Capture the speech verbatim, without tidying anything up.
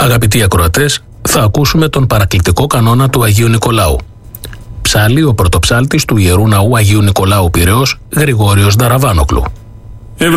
Αγαπητοί ακροατές, θα ακούσουμε τον παρακλητικό κανόνα του Αγίου Νικολάου. Ψάλλει ο πρωτοψάλτης του Ιερού Ναού Αγίου Νικολάου Πειραιώς, Γρηγόριος Νταραβάνογλου.